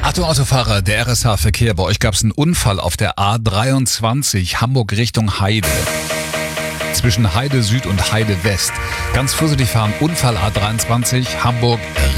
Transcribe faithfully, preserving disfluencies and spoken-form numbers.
Achtung Autofahrer, der R S H-Verkehr. Bei euch gab es einen Unfall auf der A dreiundzwanzig, Hamburg Richtung Heide. Zwischen Heide Süd und Heide West. Ganz vorsichtig fahren, Unfall A dreiundzwanzig, Hamburg